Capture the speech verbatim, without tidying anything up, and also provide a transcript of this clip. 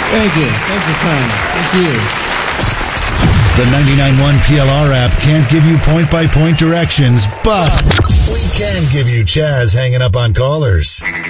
Thank you. Thanks for time. Thank you. The ninety-nine point one P L R app can't give you point-by-point directions, but we can give you Chaz hanging up on callers.